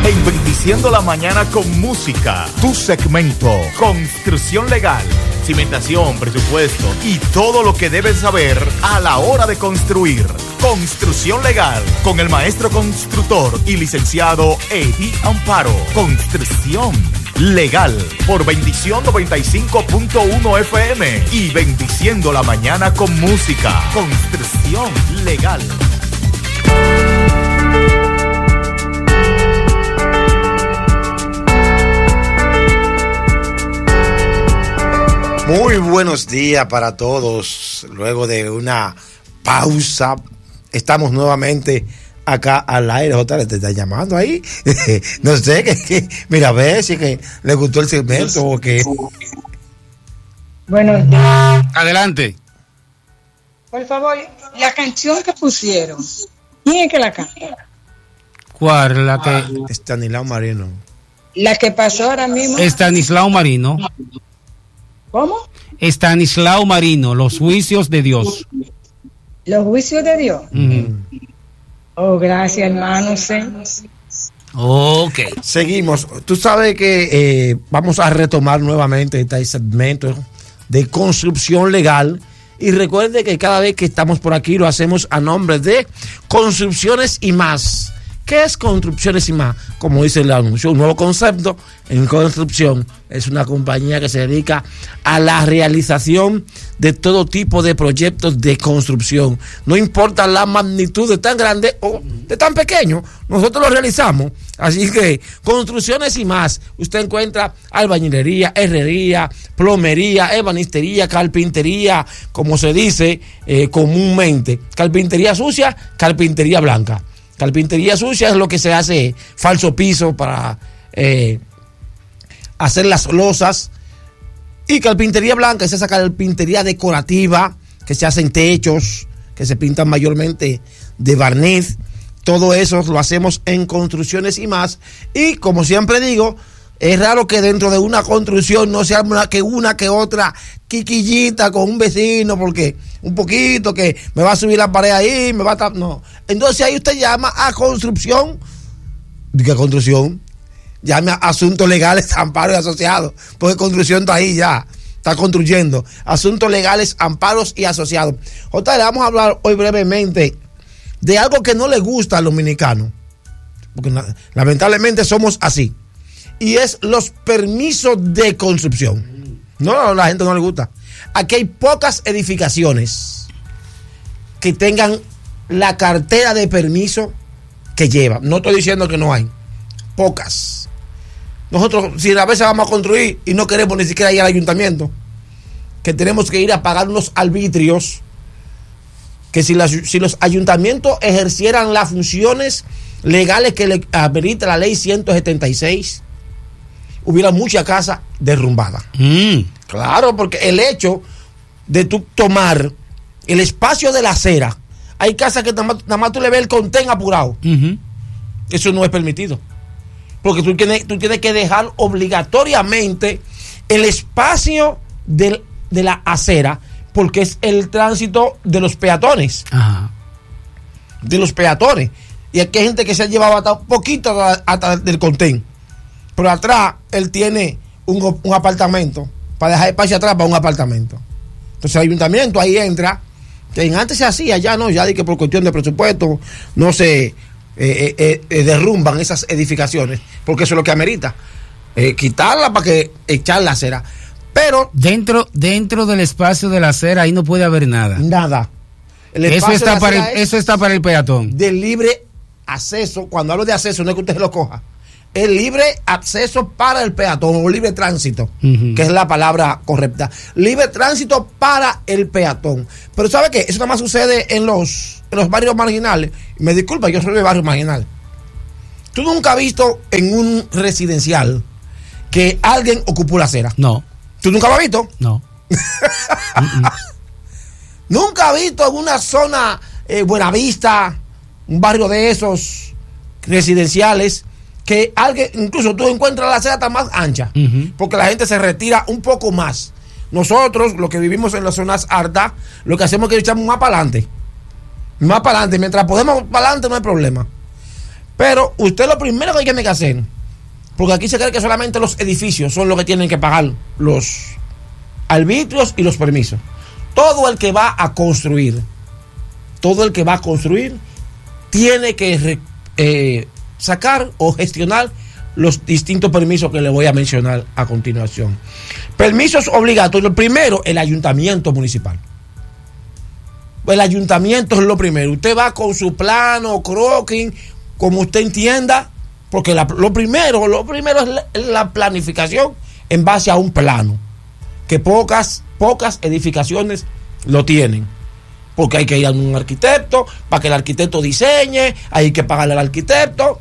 en Bendiciendo la Mañana con Música, tu segmento, construcción legal, cimentación, presupuesto y todo lo que debes saber a la hora de construir. Construcción legal, con el maestro constructor y licenciado Eddie Amparo. Construcción legal, por Bendición 95.1 FM y Bendiciendo la Mañana con Música. Construcción legal. Muy buenos días para todos. Luego de una pausa, estamos nuevamente acá al aire. Jota, te está llamando ahí. No sé, que mira, a ver si que le gustó el segmento o que. Buenos días. Adelante. Por favor, la canción que pusieron, ¿quién es que la canta? ¿Cuál? La que. Estanislao Marino. La que pasó ahora mismo. Estanislao Marino. ¿Cómo? Estanislao Marino, Los Juicios de Dios. Los Juicios de Dios. Oh, gracias, hermano. Sí. Ok. Seguimos. Tú sabes que vamos a retomar nuevamente este segmento de construcción legal. Y recuerde que cada vez que estamos por aquí lo hacemos a nombre de Construcciones y Más. ¿Qué es Construcciones y Más? Como dice el anuncio, un nuevo concepto en construcción. Es una compañía que se dedica a la realización de todo tipo de proyectos de construcción. No importa la magnitud de tan grande o de tan pequeño, nosotros lo realizamos. Así que Construcciones y Más, usted encuentra albañilería, herrería, plomería, ebanistería, carpintería, como se dice comúnmente. Carpintería sucia, carpintería blanca. Carpintería sucia es lo que se hace falso piso para hacer las losas. Y carpintería blanca es esa carpintería decorativa que se hacen techos, que se pintan mayormente de barniz. Todo eso lo hacemos en Construcciones y Más. Y como siempre digo, es raro que dentro de una construcción no se arme una que otra quiquillita con un vecino, porque un poquito que me va a subir la pared ahí, me va a... No. Entonces ahí usted llama a construcción. ¿Qué construcción? Llame a asuntos legales, amparos y asociados, porque construcción está ahí ya, está construyendo. Asuntos legales, amparos y asociados. Jota, le vamos a hablar hoy brevemente de algo que no le gusta al dominicano, porque lamentablemente somos así. Y es los permisos de construcción. No, a la gente no le gusta. Aquí hay pocas edificaciones que tengan la cartera de permiso que lleva. No estoy diciendo que no hay. Pocas. Nosotros, si a veces vamos a construir y no queremos ni siquiera ir al ayuntamiento, que tenemos que ir a pagar unos arbitrios, que si los ayuntamientos ejercieran las funciones legales que le amerita la ley 176, hubiera mucha casa derrumbada. Claro, porque el hecho de tú tomar el espacio de la acera, hay casas que nada más tú le ves el contén apurado. Eso no es permitido. Porque tú tienes que dejar obligatoriamente el espacio de la acera, porque es el tránsito de los peatones. Ajá. De los peatones. Y aquí hay gente que se ha llevado hasta un poquito hasta del contén. Pero atrás él tiene un apartamento, para dejar espacio atrás para un apartamento. Entonces el ayuntamiento ahí entra, que antes se hacía, ya no, ya de que por cuestión de presupuesto no se derrumban esas edificaciones, porque eso es lo que amerita, quitarla para que echar la acera. Pero dentro del espacio de la acera ahí no puede haber nada. Nada. Eso está para el peatón. De libre acceso. Cuando hablo de acceso no es que usted lo coja. El libre acceso para el peatón o libre tránsito, que es la palabra correcta. Libre tránsito para el peatón. Pero ¿sabe qué? Eso nada más sucede en los barrios marginales. Me disculpa, yo soy de barrio marginal. ¿Tú nunca has visto en un residencial que alguien ocupó la acera? No. ¿Tú nunca lo has visto? No. ¿Nunca has visto en una zona Buenavista, un barrio de esos residenciales, que alguien, incluso tú encuentras la acera tan más ancha, porque la gente se retira un poco más? Nosotros, los que vivimos en las zonas altas, lo que hacemos es que echamos más para adelante. Más para adelante. Mientras podemos para adelante no hay problema. Pero usted lo primero que tiene que hacer, porque aquí se cree que solamente los edificios son los que tienen que pagar los arbitrios y los permisos. Todo el que va a construir tiene que sacar o gestionar los distintos permisos que le voy a mencionar a continuación. Permisos obligatorios. Primero, el ayuntamiento municipal. El ayuntamiento es lo primero. Usted va con su plano, croquis, como usted entienda, porque lo primero es la planificación en base a un plano, que pocas edificaciones lo tienen. Porque hay que ir a un arquitecto, para que el arquitecto diseñe, hay que pagarle al arquitecto,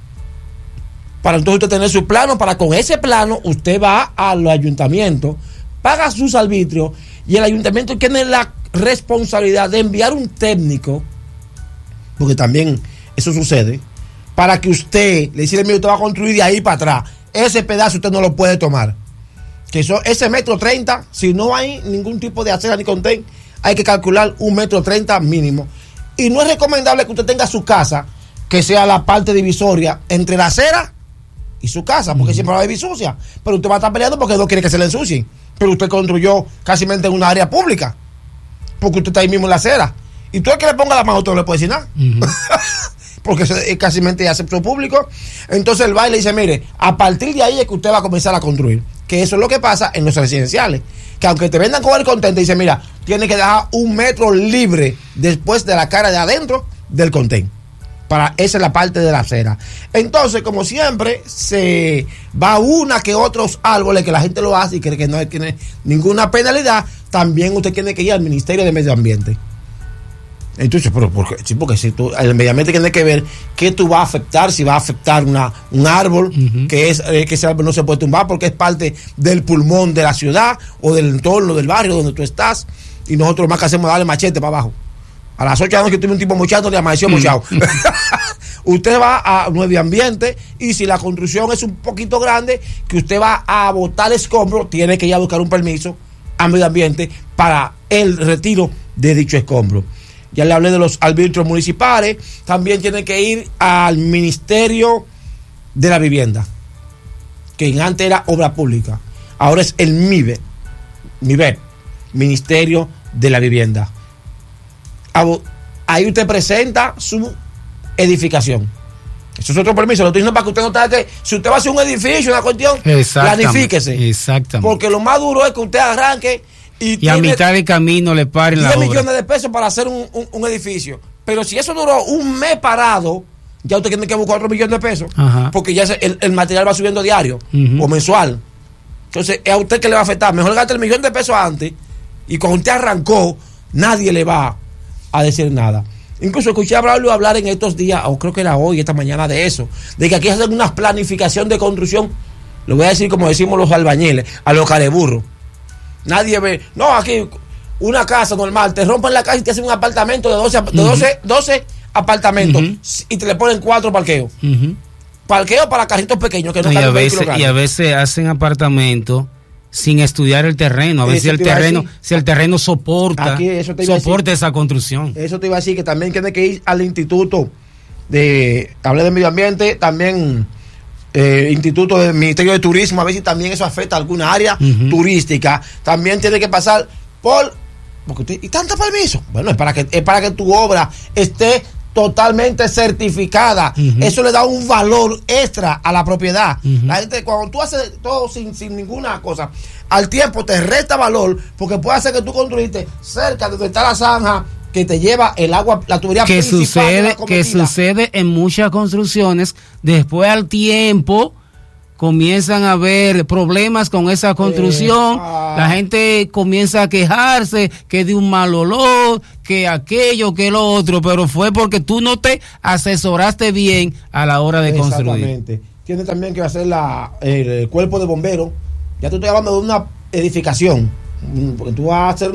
para entonces usted tener su plano, para con ese plano usted va al ayuntamiento, paga sus arbitrios, y el ayuntamiento tiene la responsabilidad de enviar un técnico, porque también eso sucede, para que usted le dice, mire, usted va a construir de ahí para atrás, ese pedazo usted no lo puede tomar, que ese 1.30 m, si no hay ningún tipo de acera ni contén, hay que calcular 1.30 m mínimo, y no es recomendable que usted tenga su casa que sea la parte divisoria entre la acera y su casa, porque siempre va a vivir sucia, pero usted va a estar peleando porque no quiere que se le ensucie, pero usted construyó casi en una área pública, porque usted está ahí mismo en la acera, y tú el que le ponga la mano, usted no le puede decir nada, porque es casi acepto público. Entonces el baile dice, mire, a partir de ahí es que usted va a comenzar a construir, que eso es lo que pasa en los residenciales, que aunque te vendan con el contén, dice, mira, tiene que dejar 1 metro libre después de la cara de adentro del contén. Esa es la parte de la acera. Entonces, como siempre, se va una que otros árboles que la gente lo hace y cree que no tiene ninguna penalidad, también usted tiene que ir al Ministerio de Medio Ambiente. Entonces, porque si tú, el medio ambiente tiene que ver qué tú vas a afectar, si va a afectar un árbol, que ese árbol no se puede tumbar porque es parte del pulmón de la ciudad o del entorno del barrio donde tú estás, y nosotros más que hacemos darle machete para abajo. A las 8 de la noche tuve un tipo mochado, le amaneció mochado. Usted va a medio ambiente, y si la construcción es un poquito grande, que usted va a botar escombro, tiene que ir a buscar un permiso a medio ambiente para el retiro de dicho escombro. Ya le hablé de los arbitrios municipales. También tiene que ir al Ministerio de la Vivienda, que antes era Obra Pública, ahora es el MIBE, Ministerio de la Vivienda. Ahí usted presenta su edificación. Eso es otro permiso. Lo estoy diciendo para que usted no tenga que, si usted va a hacer un edificio, una cuestión, planifíquese. Exactamente. Porque lo más duro es que usted arranque y a mitad de camino le paren la obra. 10 millones de pesos para hacer un edificio. Pero si eso duró un mes parado, ya usted tiene que buscar 4 millones de pesos. Ajá. Porque ya el material va subiendo diario o mensual. Entonces, es a usted que le va a afectar. Mejor gaste el millón de pesos antes, y cuando usted arrancó, nadie le va a decir nada. Incluso escuché hablar en estos días, o creo que era hoy, esta mañana, de eso, de que aquí hacen una planificación de construcción, lo voy a decir como decimos los albañiles, a los careburros. Nadie ve, no, aquí una casa normal, te rompen la casa y te hacen un apartamento de 12 apartamentos, y te le ponen 4 parqueos. Parqueo para carritos pequeños que no y a veces hacen apartamentos sin estudiar el terreno, a ver si el terreno soporta esa construcción. Eso te iba a decir, que también tiene que ir al instituto hablé de medio ambiente, también instituto del Ministerio de Turismo, a ver si también eso afecta a alguna área turística. También tiene que pasar y tanto permiso. Bueno, es para que tu obra esté totalmente certificada. Eso le da un valor extra a la propiedad. La gente, cuando tú haces todo sin ninguna cosa, al tiempo te resta valor, porque puede hacer que tú construiste cerca de donde está la zanja que te lleva el agua, la tubería principal. Que sucede en muchas construcciones. Después, al tiempo, comienzan a haber problemas con esa construcción, la gente comienza a quejarse que de un mal olor, que aquello, que lo otro, pero fue porque tú no te asesoraste bien a la hora de construir. Exactamente. Tiene también que hacer el cuerpo de bomberos. Ya tú estás hablando de una edificación, porque tú vas a hacer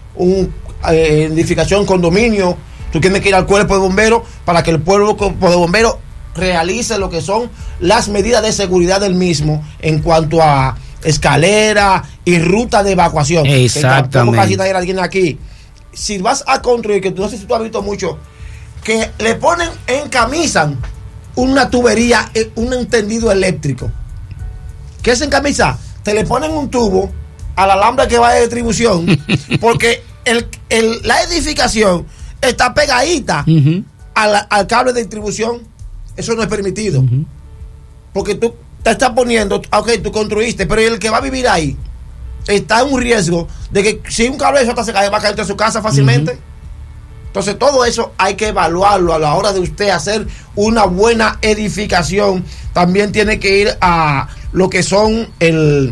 edificación, condominio, tú tienes que ir al cuerpo de bomberos para que el cuerpo de bomberos realice lo que son las medidas de seguridad del mismo en cuanto a escalera y ruta de evacuación. Exactamente. Casi nadie la tiene aquí. Si vas a construir, que no sé si tú has visto mucho, que le encamisan una tubería, un tendido eléctrico. ¿Qué es en camisa? Te le ponen un tubo al alambre que va de distribución, porque la edificación está pegadita al cable de distribución. Eso no es permitido. Porque tú te estás poniendo, ok, tú construiste, pero el que va a vivir ahí está en un riesgo de que si un cable de eso se cae, va a caer de su casa fácilmente. Entonces todo eso hay que evaluarlo a la hora de usted hacer una buena edificación. También tiene que ir a lo que son donde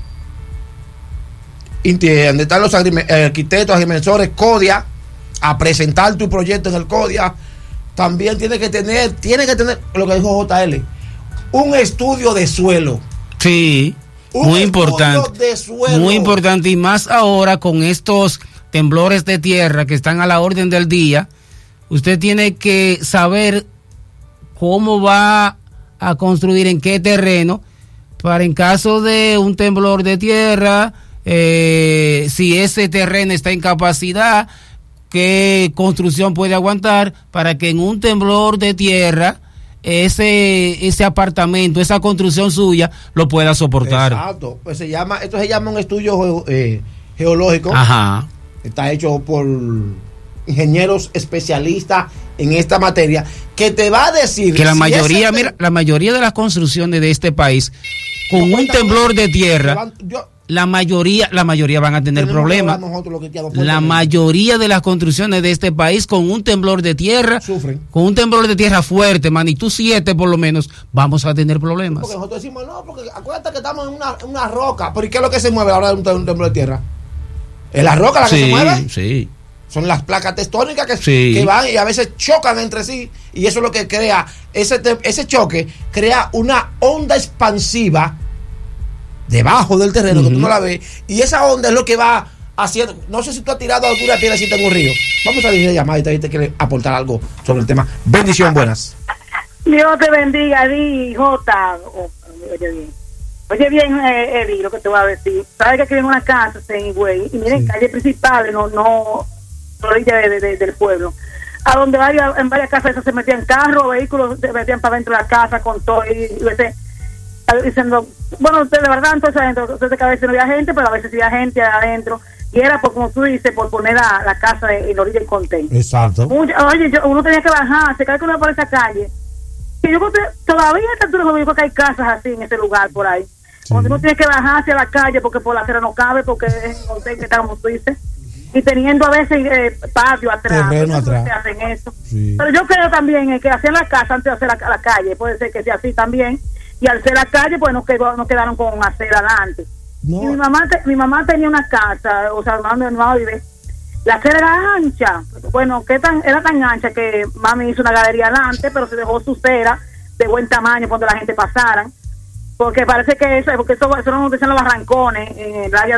están los arquitectos, agrimensores, CODIA, a presentar tu proyecto en el CODIA. También tiene que tener lo que dijo JL, un estudio de suelo. Sí, muy importante. Muy importante, y más ahora con estos temblores de tierra que están a la orden del día. Usted tiene que saber cómo va a construir, en qué terreno, para en caso de un temblor de tierra, si ese terreno está en capacidad, qué construcción puede aguantar, para que en un temblor de tierra ese apartamento, esa construcción suya lo pueda soportar. Exacto. Pues esto se llama un estudio geológico. Ajá. Está hecho por ingenieros especialistas en esta materia, que te va a decir que la mayoría, la mayoría de las construcciones de este país con un temblor de tierra, la mayoría van a tener problemas. La mayoría de las construcciones de este país con un temblor de tierra sufren. Con un temblor de tierra fuerte, magnitud 7 por lo menos, vamos a tener problemas. Porque nosotros decimos, no, porque acuérdate que estamos en una roca. ¿Pero y qué es lo que se mueve ahora de un temblor de tierra? ¿Es la roca la que se mueve? Sí. Son las placas tectónicas que van y a veces chocan entre sí, y eso es lo que crea, ese choque crea una onda expansiva debajo del terreno, que tú no la ves, y esa onda es lo que va haciendo. No sé si tú has tirado alguna piedrecita en un río. Vamos a ir de llamada y te quiere aportar algo sobre el tema. Bendición, buenas. Dios te bendiga, Di, Jota. Oye bien, Eddie, lo que te voy a decir. Sabes que aquí en una casa en Higüey, y miren, calle principal, no orilla del pueblo, a donde en varias casas esas se metían carros, vehículos, se metían para dentro de la casa con todo, y diciendo, bueno, de verdad, entonces que a veces no había gente, pero a veces sí había gente adentro, y era, como tú dices, por poner la casa en la orilla del conten. Exacto. Oye, uno tenía que bajarse, cada vez que uno por esa calle, y yo todavía a esta altura que hay casas así en ese lugar por ahí, donde uno tiene que bajarse a la calle porque por la acera no cabe, porque es en conten que está, como tú dices, y teniendo a veces patio atrás, terreno atrás. Hacen eso. Sí. Pero yo creo también que hacer la casa antes de hacer la calle, puede ser que sea así también, y al hacer la calle pues no quedaron con acera adelante. No. Y mi mamá tenía una casa, o sea, donde mi mamá vive, la acera era ancha, bueno, era tan ancha que mami hizo una galería adelante, pero se dejó su acera de buen tamaño cuando la gente pasara, porque parece que eso no decían los barrancones en el área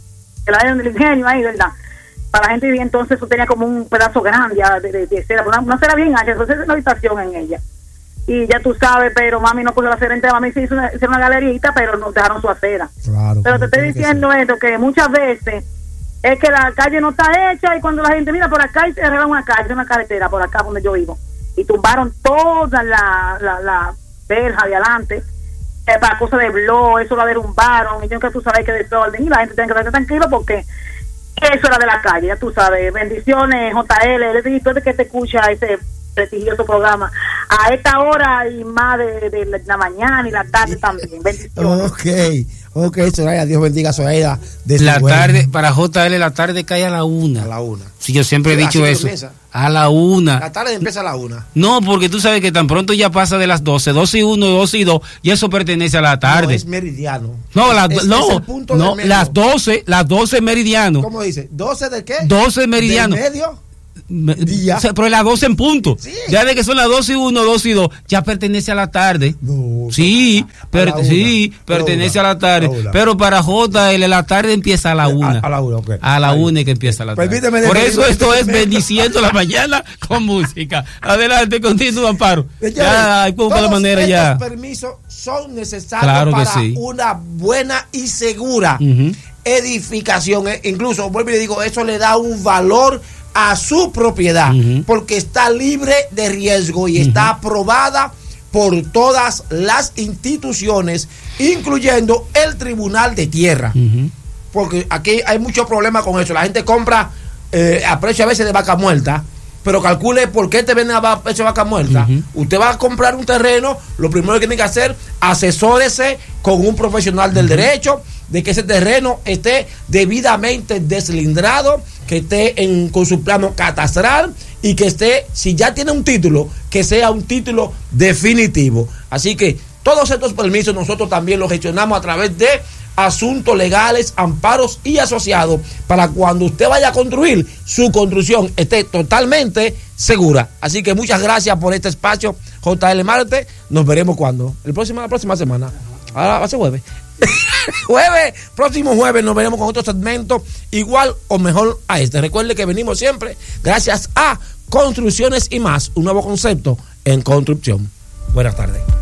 del ingenio ahí, ¿verdad? Para la gente vivía, entonces eso tenía como un pedazo grande de cera, una acera bien ancha, entonces una habitación en ella. Y ya tú sabes, pero mami no puso la acera entera, mami se hizo una galerita, pero nos dejaron su acera. Claro, pero te estoy diciendo esto, que muchas veces es que la calle no está hecha, y cuando la gente mira por acá y se arregla una carretera por acá donde yo vivo, y tumbaron toda la verja de adelante, para cosas de blog, eso la derrumbaron, y yo que tú sabes que desorden, y la gente tiene que estar tranquila porque eso era de la calle, ya tú sabes. Bendiciones, JL, el editor de que te escucha ese prestigioso programa a esta hora y más de la mañana y la tarde también. Bendiciones. Ok, Soraya, Dios bendiga a Soraya. La tarde, para JL, la tarde cae a la 1. A la 1. Sí, yo siempre he dicho eso. Empieza. A la 1. La tarde empieza a la 1. No, porque tú sabes que tan pronto ya pasa de las 12 y 1, 12 y 2, y eso pertenece a la tarde. No, es meridiano. No, las 12 es meridiano. ¿Cómo dice? ¿12 de qué? 12 es meridiano. ¿De medio? Pero es las 12 en punto. Sí. Ya de que son las 12 y 1, 12 y 2, ya pertenece a la tarde. No, sí, pertenece a la tarde. Pero para JL la tarde empieza a la 1. A la 1, ok. A la 1 que empieza la tarde. Por eso esto es bendiciendo la mañana con música. Adelante, continúa, Amparo. Ya hay poco de manera ya. Los permisos son necesarios para una buena y segura edificación. Incluso, vuelvo y le digo, eso le da un valor a su propiedad, porque está libre de riesgo y está aprobada por todas las instituciones, incluyendo el Tribunal de Tierra. Porque aquí hay muchos problemas con eso. La gente compra a precio a veces de vaca muerta, pero calcule por qué te venden a precio de vaca muerta. Usted va a comprar un terreno, lo primero que tiene que hacer, asesórese con un profesional del derecho, de que ese terreno esté debidamente deslindrado, que esté con su plano catastral y que esté, si ya tiene un título, que sea un título definitivo. Así que todos estos permisos nosotros también los gestionamos a través de asuntos legales, amparos y asociados, para cuando usted vaya a construir, su construcción esté totalmente segura. Así que muchas gracias por este espacio, JL Marte. Nos veremos cuando, la próxima semana. Ahora va a ser jueves. Próximo jueves nos veremos con otro segmento igual o mejor a este. Recuerde que venimos siempre gracias a Construcciones y Más, un nuevo concepto en construcción. Buenas tardes.